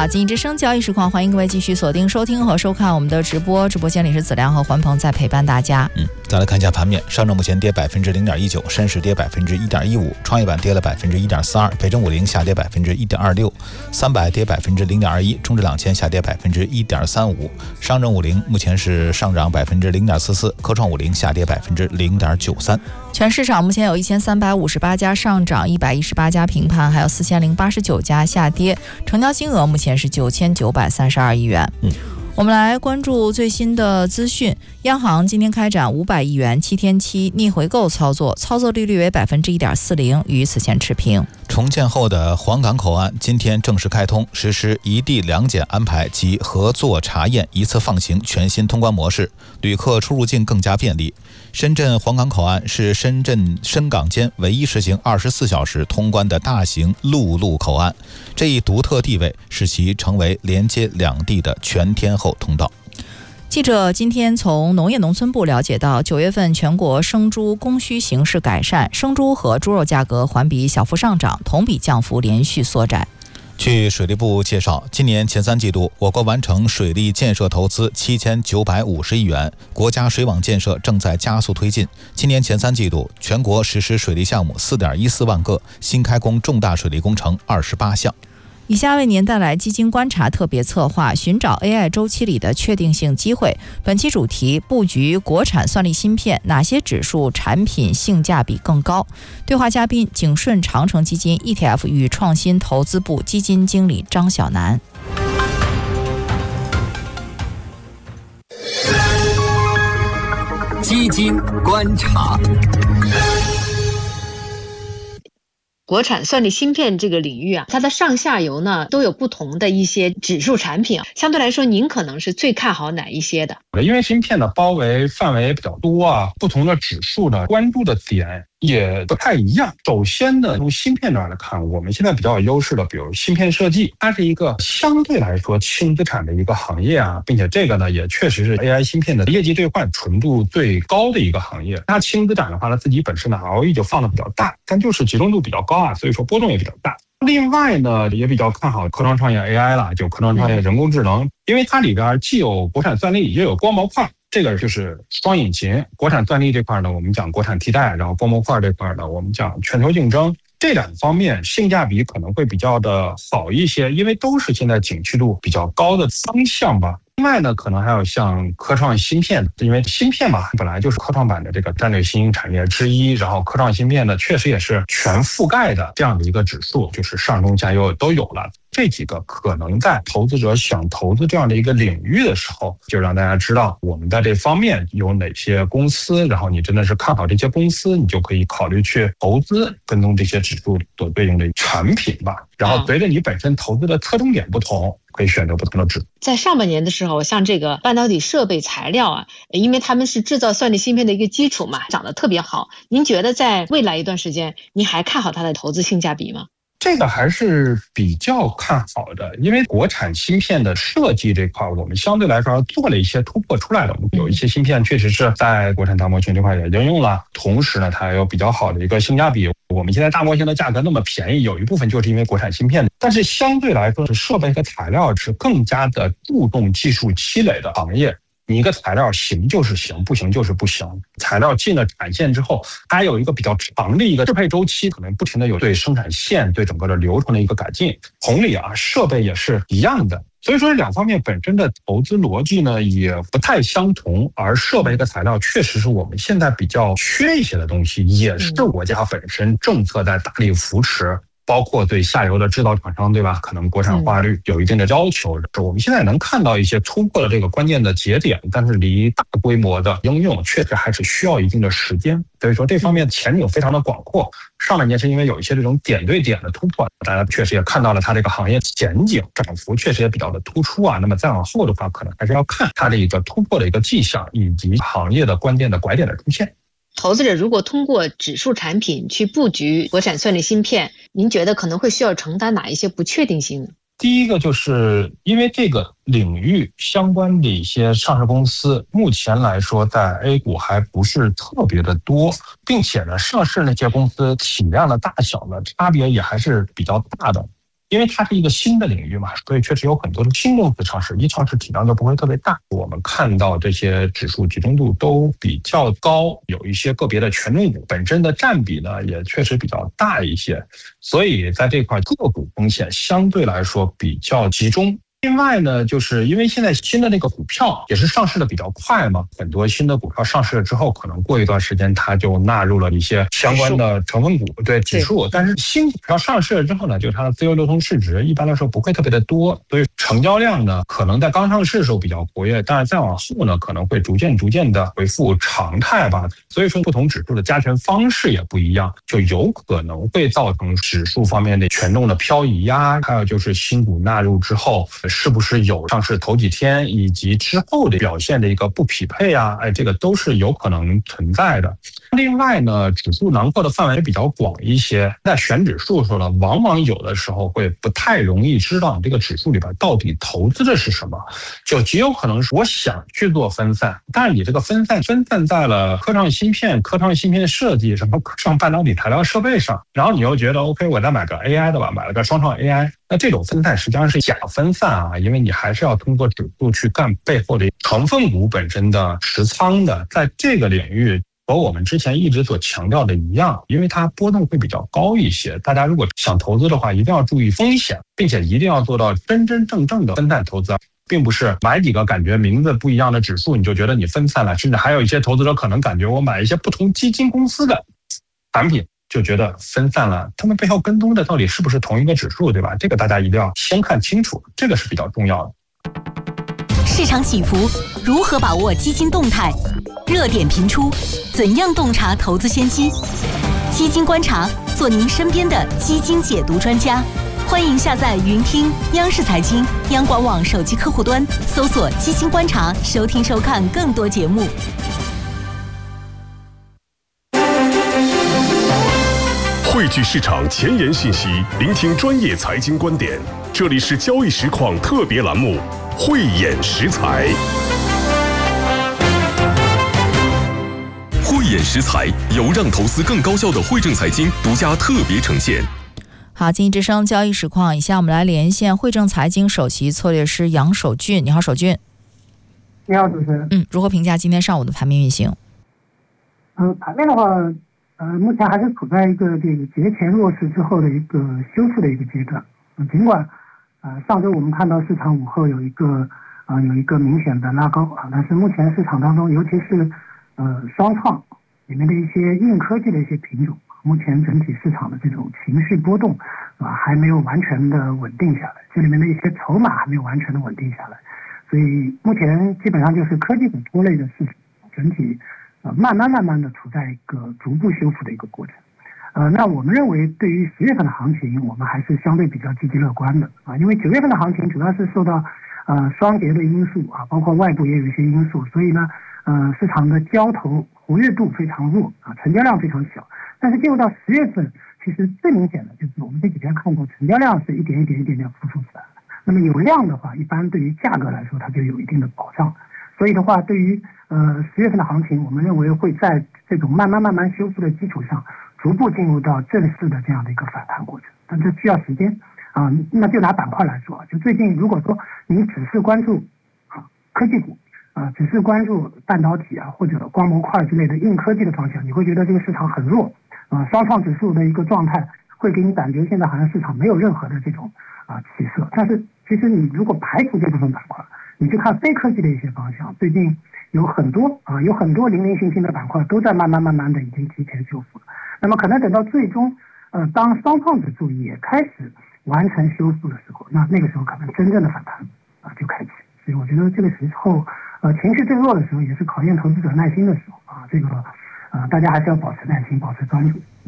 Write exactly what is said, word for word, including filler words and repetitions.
好，经济之声交易实况，欢迎各位继续锁定收听和收看我们的直播。直播间里是子良和环鹏在陪伴大家。 嗯，再来看一下盘面，上证目前跌百分之零点一九，深市跌百分之一点一五，创业板跌了百分之一点四二，北证五零下跌百分之一点二六，三百跌百分之零点二一，中指两千下跌百分之一点三五，上证五零目前是上涨百分之零点四四，科创五零下跌百分之零点九三。 全市场目前有一千三百五十八家上涨，一百一十八家平盘，还有四千零八十九家下跌，成交金额目前是九千九百三十二亿元。 嗯。 我们来关注最新的资讯。央行今天开展五百亿元七天期逆回购操作，操作利率为百分之一点四零，与此前持平。 重建后的黄冈口岸今天正式开通，实施一地两检安排及合作查验一次放行全新通关模式，旅客出入境更加便利。深圳黄冈口岸是深圳深港间唯一实行二十四小时通关的大型陆路口岸，这一独特地位使其成为连接两地的全天候通道。 记者今天从农业农村部了解到，九月份全国生猪供需形势改善，生猪和猪肉价格环比小幅上涨，同比降幅连续缩窄。 据水利部介绍，今年前三季度，我国完成水利建设投资七千九百五十亿元，国家水网建设正在加速推进。今年前三季度，全国实施水利项目四点一四万个，新开工重大水利工程二十八项。 以下为您带来基金观察特别策划，寻找 A I 周期里的确定性机会。本期主题：布局国产算力芯片，哪些指数产品性价比更高？对话嘉宾：景顺长城基金 E T F 与创新投资部基金经理张晓楠。 基金观察。 国产算力芯片这个领域啊，它的上下游呢都有不同的一些指数产品啊。相对来说，您可能是最看好哪一些的？ 因为芯片的包围范围比较多啊，不同的指数呢关注的点也不太一样。首先呢，从芯片端来看，我们现在比较有优势的，比如芯片设计，它是一个相对来说轻资产的一个行业啊，并且这个呢也确实是 A I 芯片的业绩兑换纯度最高的一个行业。它轻资产的话呢，自己本身的 R O E 就放的比较大，但就是集中度比较高啊，所以说波动也比较大。另外呢，也比较看好科创创业 A I 了，就科创创业人工智能，因为它里边既有国产算力，也有光模块，这个就是双引擎。国产算力这块呢，我们讲国产替代，然后光模块这块呢，我们讲全球竞争。这两方面性价比可能会比较的好一些，因为都是现在景气度比较高的方向吧。另外呢，可能还有像科创芯片，因为芯片嘛，本来就是科创板的这个战略新兴产业之一，然后科创芯片呢，确实也是全覆盖的这样的一个指数，就是上中下游都有了。这几个可能在投资者想投资这样的一个领域的时候，就让大家知道我们在这方面有哪些公司，然后你真的是看好这些公司，你就可以考虑去投资跟踪这些指数所对应的产品吧。然后随着你本身投资的侧重点不同，可以选择不同的指数。 在上半年的时候，像这个半导体设备材料啊，因为他们是制造算力芯片的一个基础嘛，涨得特别好。您觉得在未来一段时间，您还看好它的投资性价比吗？ 这个还是比较看好的，因为国产芯片的设计这块，我们相对来说做了一些突破出来的。有一些芯片确实是在国产大模型这块也应用了，同时呢，它有比较好的一个性价比。我们现在大模型的价格那么便宜，有一部分就是因为国产芯片，但是相对来说是设备和材料是更加的注重技术积累的行业。你一个材料行就是行，不行就是不行。材料进了产线之后，它有一个比较长的一个适配周期，可能不停的有对生产线、对整个的流程的一个改进。同理啊，设备也是一样的。所以说两方面本身的投资逻辑呢也不太相同，而设备和材料确实是我们现在比较缺一些的东西，也是国家本身政策在大力扶持。包括对下游的制造厂商，对吧？可能国产化率有一定的要求。嗯、我们现在能看到一些突破的这个关键的节点，但是离大规模的应用确实还是需要一定的时间。所以说这方面前景非常的广阔。上半年是因为有一些这种点对点的突破，大家确实也看到了它这个行业前景涨幅确实也比较的突出啊。那么再往后的话，可能还是要看它的一个突破的一个迹象，以及行业的关键的拐点的出现。 投资者如果通过指数产品去布局国产算力芯片，您觉得可能会需要承担哪一些不确定性呢？ 第一个就是因为这个领域相关的一些上市公司，目前来说在 A 股还不是特别的多，并且呢，上市那些公司体量的大小呢，差别也还是比较大的。 因为它是一个新的领域嘛，所以确实有很多的新公司上市，一上市体量就不会特别大。我们看到这些指数集中度都比较高，有一些个别的权重股本身的占比呢也确实比较大一些，所以在这块个股风险相对来说比较集中。另外呢，就是因为现在新的那个股票也是上市的比较快嘛，很多新的股票上市了之后，可能过一段时间它就纳入了一些相关的成分股，对指数。但是新股票上市了之后呢，就是它的自由流通市值一般来说不会特别的多，所以成交量呢可能在刚上市的时候比较活跃，但是再往后呢可能会逐渐逐渐的恢复常态吧。所以说不同指数的加权方式也不一样，就有可能会造成指数方面的权重的漂移呀，还有就是新股纳入之后是不是有上市头几天以及之后的表现的一个不匹配啊？哎，这个都是有可能存在的。另外呢，指数囊括的范围比较广一些，在选指数的时候呢，往往有的时候会不太容易知道你这个指数里边到底投资的是什么，就极有可能是我想去做分散，但是你这个分散分散在了科创芯片、科创芯片设计、什么科创半导体材料设备上，然后你又觉得 OK， 我再买个 A I 的吧，买了个双创 A I。那这种分散实际上是假分散啊，因为你还是要通过指数去干背后的成分股本身的持仓的。在这个领域和我们之前一直所强调的一样，因为它波动会比较高一些，大家如果想投资的话，一定要注意风险，并且一定要做到真真正正的分散投资，并不是买几个感觉名字不一样的指数你就觉得你分散了，甚至还有一些投资者可能感觉我买一些不同基金公司的产品就觉得分散了，他们背后跟踪的到底是不是同一个指数，对吧？这个大家一定要先看清楚，这个是比较重要的。 市场起伏，如何把握基金动态？热点频出，怎样洞察投资先机？基金观察，做您身边的基金解读专家。欢迎下载云听央视财经、央广网手机客户端，搜索基金观察，收听收看更多节目。 汇聚市场前沿信息，聆听专业财经观点。这里是交易实况特别栏目《慧眼识财》。慧眼识财由让投资更高效的汇正财经独家特别呈现。 好，经济之声交易实况，以下我们来连线汇正财经首席策略师杨守俊。你好，守俊。 你好，主持人。 嗯，如何评价今天上午的盘面运行？ 嗯、呃，盘面的话。呃，目前还是处在一个这个节前弱势之后的一个修复的一个阶段。嗯、尽管呃上周我们看到市场午后有一个啊、呃、有一个明显的拉高啊，但是目前市场当中，尤其是呃双创里面的一些硬科技的一些品种，目前整体市场的这种情绪波动啊还没有完全的稳定下来，这里面的一些筹码还没有完全的稳定下来，所以目前基本上就是科技股拖累的市场整体。呃，慢慢慢慢的处在一个逐步修复的一个过程，呃，那我们认为对于十月份的行情，我们还是相对比较积极乐观的啊，因为九月份的行情主要是受到呃双节的因素啊，包括外部也有一些因素，所以呢，呃，市场的交投活跃度非常弱啊，成交量非常小。但是进入到十月份，其实最明显的就是我们这几天看过，成交量是一点一点一点点复苏起来了。那么有量的话，一般对于价格来说，它就有一定的保障。所以的话，对于呃十月份的行情，我们认为会在这种慢慢慢慢修复的基础上，逐步进入到正式的这样的一个反弹过程。但这需要时间啊。那就拿板块来说，就最近如果说你只是关注啊科技股啊，只是关注半导体啊或者光模块之类的硬科技的方向，你会觉得这个市场很弱啊。双创指数的一个状态会给你感觉现在好像市场没有任何的这种啊起色。但是其实你如果排除这部分板块，你去看非科技的一些方向，最近有很多啊，有很多零零星星的板块都在慢慢慢慢的已经提前修复了。那么可能等到最终，呃，当双创指数也开始完成修复的时候，那那个时候可能真正的反弹啊就开启。所以我觉得这个时候，呃，情绪最弱的时候，也是考验投资者耐心的时候啊。这个，呃，大家还是要保持耐心，保持专注。